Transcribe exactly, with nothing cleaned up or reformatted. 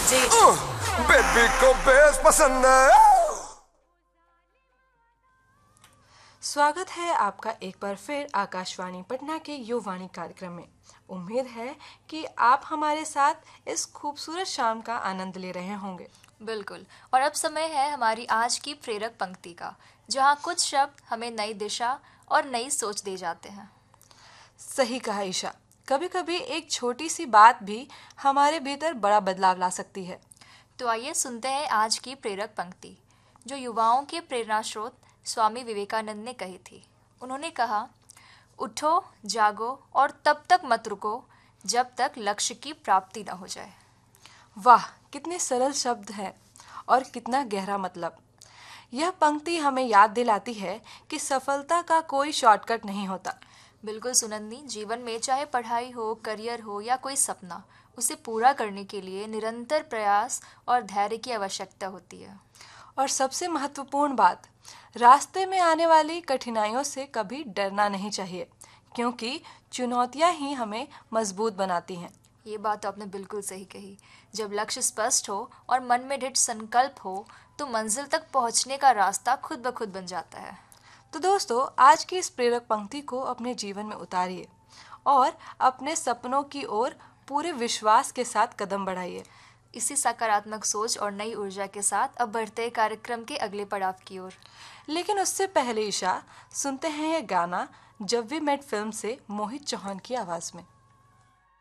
जी। Baby को base पसंद है। स्वागत है आपका एक बार फिर आकाशवाणी पटना के युवाणी कार्यक्रम में। उम्मीद है कि आप हमारे साथ इस खूबसूरत शाम का आनंद ले रहे होंगे। बिल्कुल। और अब समय है हमारी आज की प्रेरक पंक्ति का, जहाँ कुछ शब्द हमें नई दिशा और नई सोच दे जाते हैं। सही कहा ईशा, कभी कभी एक छोटी सी बात भी हमारे भीतर बड़ा बदलाव ला सकती है। तो आइए सुनते हैं आज की प्रेरक पंक्ति, जो युवाओं के प्रेरणा स्रोत स्वामी विवेकानंद ने कही थी। उन्होंने कहा, उठो, जागो और तब तक मत रुको जब तक लक्ष्य की प्राप्ति न हो जाए। वाह, कितने सरल शब्द हैं और कितना गहरा मतलब। यह पंक्ति हमें याद दिलाती है कि सफलता का कोई शॉर्टकट नहीं होता। बिल्कुल सुनंदी, जीवन में चाहे पढ़ाई हो, करियर हो या कोई सपना, उसे पूरा करने के लिए निरंतर प्रयास और धैर्य की आवश्यकता होती है। और सबसे महत्वपूर्ण बात, रास्ते में आने वाली कठिनाइयों से कभी डरना नहीं चाहिए, क्योंकि चुनौतियां ही हमें मजबूत बनाती हैं। ये बात तो आपने बिल्कुल सही कही। जब लक्ष्य स्पष्ट हो और मन में दृढ़ संकल्प हो, तो मंजिल तक पहुंचने का रास्ता खुद ब खुद बन जाता है। तो दोस्तों, आज की इस प्रेरक पंक्ति को अपने जीवन में उतारिए और अपने सपनों की ओर पूरे विश्वास के साथ कदम बढ़ाइए। इसी सकारात्मक सोच और नई ऊर्जा के साथ अब बढ़ते हैं कार्यक्रम के अगले पड़ाव की ओर। लेकिन उससे पहले ईशा, सुनते हैं ये गाना जब वी मेट फिल्म से मोहित चौहान की आवाज में।